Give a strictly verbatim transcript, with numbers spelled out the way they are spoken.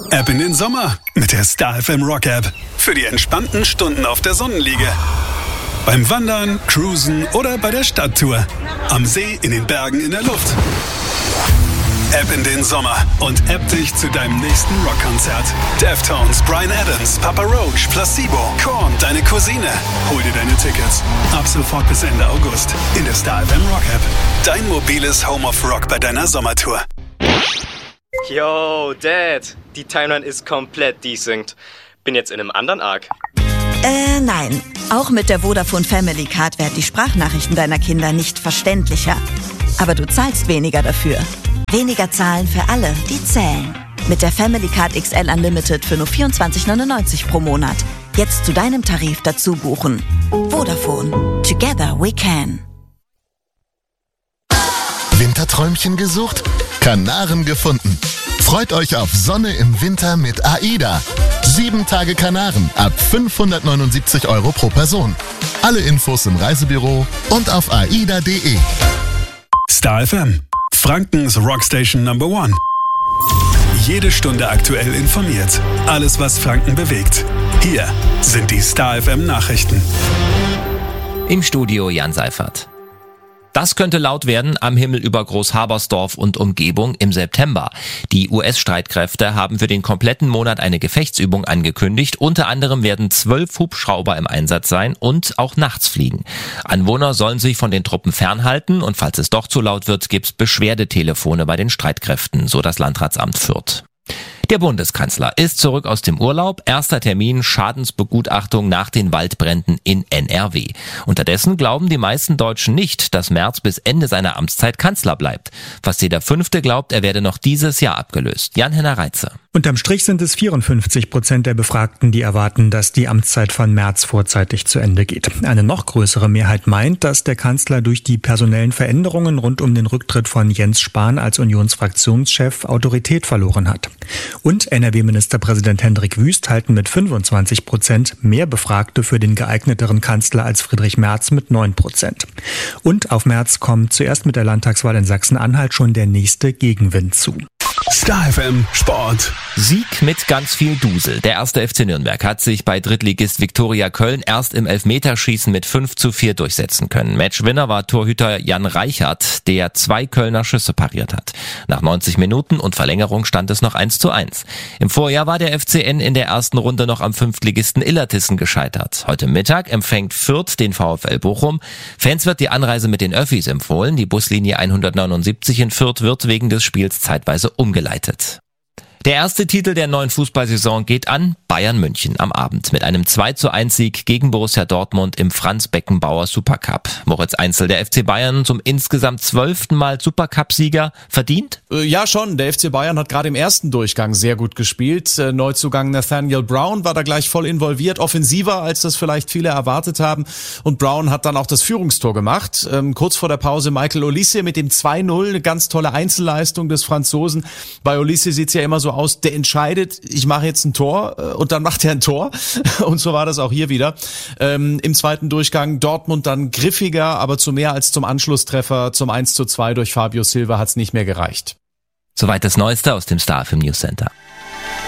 Ab in den Sommer mit der Star F M Rock App. Für die entspannten Stunden auf der Sonnenliege. Beim Wandern, Cruisen oder bei der Stadttour. Am See, in den Bergen, in der Luft. Ab in den Sommer und app dich zu deinem nächsten Rockkonzert. Deftones, Bryan Adams, Papa Roach, Placebo, Korn, deine Cousine. Hol dir deine Tickets. Ab sofort bis Ende August in der Star F M Rock App. Dein mobiles Home of Rock bei deiner Sommertour. Yo, Dad, die Timeline ist komplett desynced. Bin jetzt in einem anderen Arc. Äh, nein. Auch mit der Vodafone Family Card werden die Sprachnachrichten deiner Kinder nicht verständlicher. Aber du zahlst weniger dafür. Weniger zahlen für alle, die zählen. Mit der Family Card X L Unlimited für nur vierundzwanzig neunundneunzig pro Monat. Jetzt zu deinem Tarif dazu buchen. Vodafone. Together we can. Winterträumchen gesucht? Kanaren gefunden. Freut euch auf Sonne im Winter mit AIDA. Sieben Tage Kanaren ab fünfhundertneunundsiebzig Euro pro Person. Alle Infos im Reisebüro und auf aida punkt de. Star F M, Frankens Rockstation Number One. Jede Stunde aktuell informiert. Alles, was Franken bewegt. Hier sind die Star F M Nachrichten. Im Studio Jan Seifert. Das könnte laut werden am Himmel über Großhabersdorf und Umgebung im September. Die U S-Streitkräfte haben für den kompletten Monat eine Gefechtsübung angekündigt. Unter anderem werden zwölf Hubschrauber im Einsatz sein und auch nachts fliegen. Anwohner sollen sich von den Truppen fernhalten und falls es doch zu laut wird, gibt's Beschwerdetelefone bei den Streitkräften, so das Landratsamt Fürth. Der Bundeskanzler ist zurück aus dem Urlaub. Erster Termin Schadensbegutachtung nach den Waldbränden in N R W. Unterdessen glauben die meisten Deutschen nicht, dass Merz bis Ende seiner Amtszeit Kanzler bleibt. Fast jeder Fünfte glaubt, er werde noch dieses Jahr abgelöst. Jan-Henner Reitze. Unterm Strich sind es vierundfünfzig Prozent der Befragten, die erwarten, dass die Amtszeit von Merz vorzeitig zu Ende geht. Eine noch größere Mehrheit meint, dass der Kanzler durch die personellen Veränderungen rund um den Rücktritt von Jens Spahn als Unionsfraktionschef Autorität verloren hat. Und N R W-Ministerpräsident Hendrik Wüst halten mit fünfundzwanzig Prozent mehr Befragte für den geeigneteren Kanzler als Friedrich Merz mit neun Prozent. Und auf Merz kommt zuerst mit der Landtagswahl in Sachsen-Anhalt schon der nächste Gegenwind zu. Star F M Sport. Sieg mit ganz viel Dusel. Der erste F C Nürnberg hat sich bei Drittligist Viktoria Köln erst im Elfmeterschießen mit fünf zu vier durchsetzen können. Matchwinner war Torhüter Jan Reichert, der zwei Kölner Schüsse pariert hat. Nach neunzig Minuten und Verlängerung stand es noch eins zu eins. Im Vorjahr war der F C N in der ersten Runde noch am Fünftligisten Illertissen gescheitert. Heute Mittag empfängt Fürth den VfL Bochum. Fans wird die Anreise mit den Öffis empfohlen. Die Buslinie hundertneunundsiebzig in Fürth wird wegen des Spiels zeitweise umgeleitet. Der erste Titel der neuen Fußballsaison geht an Bayern München am Abend mit einem zwei zu eins Sieg gegen Borussia Dortmund im Franz-Beckenbauer Supercup. Moritz Einzel, der F C Bayern zum insgesamt zwölften Mal Supercup-Sieger, verdient? Ja, schon. Der F C Bayern hat gerade im ersten Durchgang sehr gut gespielt. Neuzugang Nathaniel Brown war da gleich voll involviert, offensiver, als das vielleicht viele erwartet haben. Und Brown hat dann auch das Führungstor gemacht. Ähm, kurz vor der Pause Michael Olise mit dem zwei null, eine ganz tolle Einzelleistung des Franzosen. Bei Olise sieht's ja immer so aus, der entscheidet, ich mache jetzt ein Tor und dann macht er ein Tor. Und so war das auch hier wieder. Ähm, im zweiten Durchgang Dortmund dann griffiger, aber zu mehr als zum Anschlusstreffer. Zum eins zu zwei durch Fabio Silva hat's nicht mehr gereicht. Soweit das Neueste aus dem Star F M News Center.